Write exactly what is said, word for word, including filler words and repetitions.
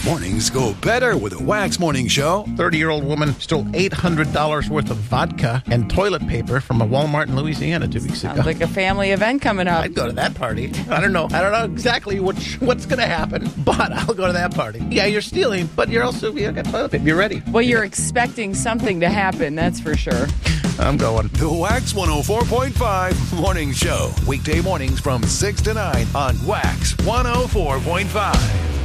Mornings go better with a Wax Morning Show. thirty-year-old woman stole eight hundred dollars worth of vodka and toilet paper from a Walmart in Louisiana two weeks ago. Sounds like a family event coming up. I'd go to that party. I don't know. I don't know exactly which, what's going to happen, but I'll go to that party. Yeah, you're stealing, but you're also, you got toilet paper. You're ready. Well, you're expecting something to happen, that's for sure. I'm going. The Wax one oh four point five Morning Show. Weekday mornings from six to nine on Wax one oh four point five.